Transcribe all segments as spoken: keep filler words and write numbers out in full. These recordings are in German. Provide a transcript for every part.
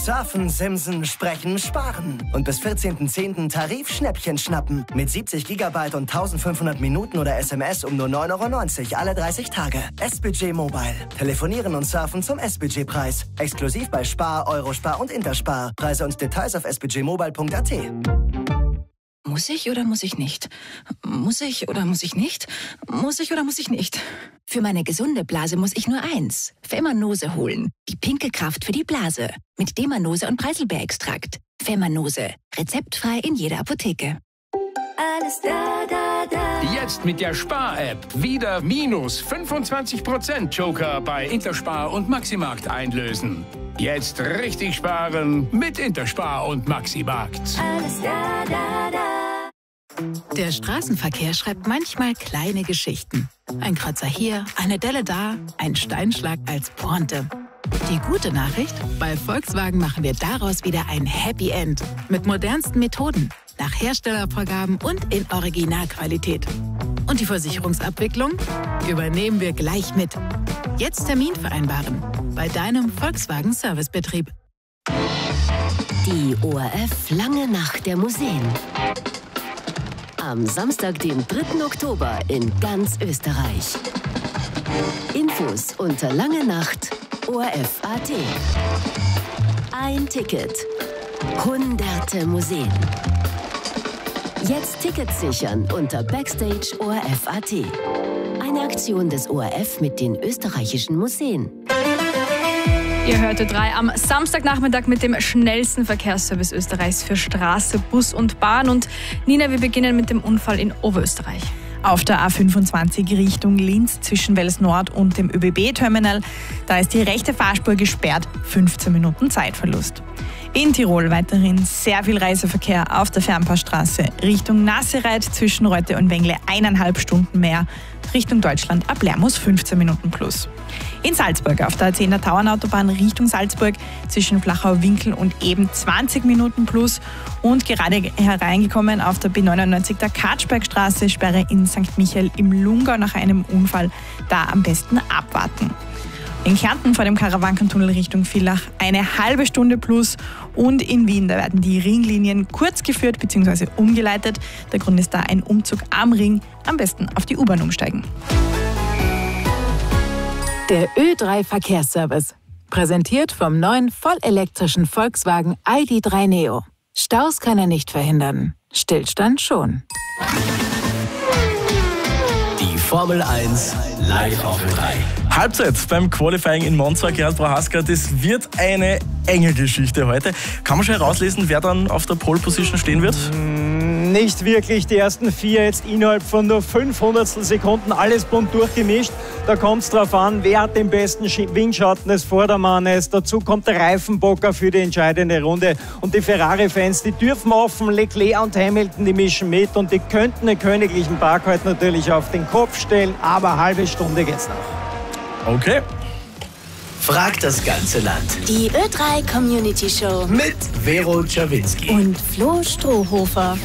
Surfen, Simsen, Sprechen, Sparen. Und bis vierzehnten zehnten Tarif-Schnäppchen schnappen. Mit siebzig Gigabyte und eintausendfünfhundert Minuten oder S M S um nur neun Euro neunzig alle dreißig Tage. S-Budget Mobile. Telefonieren und surfen zum S-Budget-Preis. Exklusiv bei Spar, Eurospar und Interspar. Preise und Details auf s budget mobile punkt a t. Muss ich oder muss ich nicht? Muss ich oder muss ich nicht? Muss ich oder muss ich nicht? Für meine gesunde Blase muss ich nur eins. Femanose holen. Die pinke Kraft für die Blase. Mit Demanose und Preiselbeerextrakt. Femanose. Rezeptfrei in jeder Apotheke. Alles da, da, da. Jetzt mit der Spar-App wieder minus fünfundzwanzig Prozent Joker bei Interspar und Maximarkt einlösen. Jetzt richtig sparen mit Interspar und Maximarkt. Alles da, da, da. Der Straßenverkehr schreibt manchmal kleine Geschichten. Ein Kratzer hier, eine Delle da, ein Steinschlag als Pointe. Die gute Nachricht? Bei Volkswagen machen wir daraus wieder ein Happy End. Mit modernsten Methoden, nach Herstellervorgaben und in Originalqualität. Und die Versicherungsabwicklung übernehmen wir gleich mit. Jetzt Termin vereinbaren bei deinem Volkswagen Servicebetrieb. Die O R F Lange Nacht der Museen. Am Samstag, den dritten Oktober in ganz Österreich. Infos unter lange Nacht O R F punkt a t. Ein Ticket. Hunderte Museen. Jetzt Tickets sichern unter Backstage O R F punkt a t. Eine Aktion des O R F mit den österreichischen Museen. Ihr hört Ö drei am Samstagnachmittag mit dem schnellsten Verkehrsservice Österreichs für Straße, Bus und Bahn. Und Nina, wir beginnen mit dem Unfall in Oberösterreich. Auf der A fünfundzwanzig Richtung Linz zwischen Wels Nord und dem ÖBB-Terminal. Da ist die rechte Fahrspur gesperrt, fünfzehn Minuten Zeitverlust. In Tirol weiterhin sehr viel Reiseverkehr auf der Fernpassstraße Richtung Nassereit zwischen Reute und Wengle eineinhalb Stunden mehr. Richtung Deutschland ab Lermus fünfzehn Minuten plus. In Salzburg auf der A zehner Tauernautobahn Richtung Salzburg zwischen Flachau-Winkel und eben zwanzig Minuten plus. Und gerade hereingekommen auf der B neunundneunzig der Katschbergstraße, Sperre in Sankt Michael im Lungau nach einem Unfall. Da am besten abwarten. In Kärnten vor dem Karawankentunnel Richtung Villach eine halbe Stunde plus. Und in Wien, da werden die Ringlinien kurz geführt bzw. umgeleitet. Der Grund ist da ein Umzug am Ring. Am besten auf die U-Bahn umsteigen. Der Ö drei Verkehrsservice. Präsentiert vom neuen vollelektrischen Volkswagen I D drei Neo. Staus kann er nicht verhindern. Stillstand schon. Die Formel eins live auf Ö drei. Halbzeit beim Qualifying in Monza, Gerhard Prohaska. Das wird eine enge Geschichte heute. Kann man schon herauslesen, wer dann auf der Pole Position stehen wird? Nicht wirklich. Die ersten vier jetzt innerhalb von nur fünfhundertstel Sekunden. Alles bunt durchgemischt. Da kommt es drauf an, wer hat den besten Windschatten des Vordermannes. Dazu kommt der Reifenbocker für die entscheidende Runde. Und die Ferrari-Fans, die dürfen offen. Leclerc und Hamilton, die mischen mit. Und die könnten den königlichen Park heute natürlich auf den Kopf stellen. Aber eine halbe Stunde geht's noch. Okay. Fragt das ganze Land. Die Ö drei Community Show Mit Vero Czawinski. und Flo Strohhofer.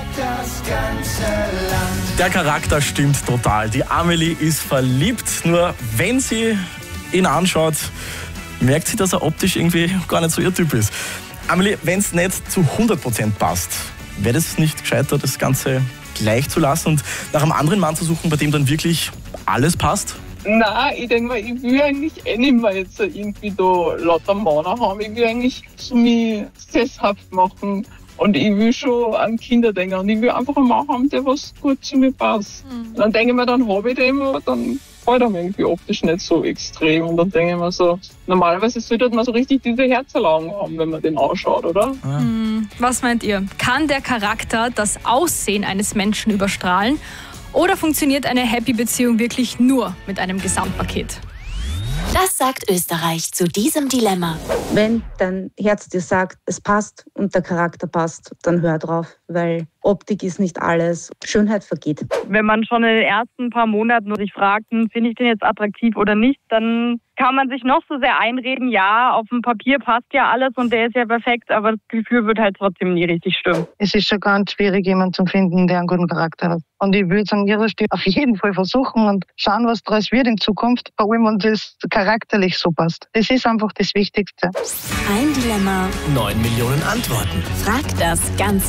Der Charakter stimmt total. Die Amelie ist verliebt. Nur wenn sie ihn anschaut, merkt sie, dass er optisch irgendwie gar nicht so ihr Typ ist. Amelie, wenn es nicht zu hundert Prozent passt, wäre es nicht gescheiter, das Ganze gleich zu lassen und nach einem anderen Mann zu suchen, bei dem dann wirklich alles passt? Nein, ich denke mal, ich will eigentlich eh nicht mehr jetzt irgendwie da lauter Männer haben. Ich will eigentlich so mich sesshaft machen und ich will schon an Kinder denken und ich will einfach einen Mann haben, der was gut zu mir passt. Mhm. Dann denke ich mir, dann habe ich den, aber dann fällt er mir irgendwie optisch nicht so extrem und dann denke ich mir so, normalerweise sollte man so richtig diese Herzerlagen haben, wenn man den ausschaut, oder? Ja. Was meint ihr? Kann der Charakter das Aussehen eines Menschen überstrahlen? Oder funktioniert eine Happy-Beziehung wirklich nur mit einem Gesamtpaket? Das sagt Österreich zu diesem Dilemma. Wenn dein Herz dir sagt, es passt und der Charakter passt, dann hör drauf, weil Optik ist nicht alles. Schönheit vergeht. Wenn man schon in den ersten paar Monaten sich fragt, finde ich den jetzt attraktiv oder nicht, dann kann man sich noch so sehr einreden, ja, auf dem Papier passt ja alles und der ist ja perfekt, aber das Gefühl wird halt trotzdem nie richtig stimmen. Es ist schon ganz schwierig, jemanden zu finden, der einen guten Charakter hat. Und ich würde es an ihrer Stelle auf jeden Fall versuchen und schauen, was daraus wird in Zukunft, vor allem, wenn das charakterlich so passt. Das ist einfach das Wichtigste. Ein Dilemma, neun Millionen Antworten. Frag das Ganze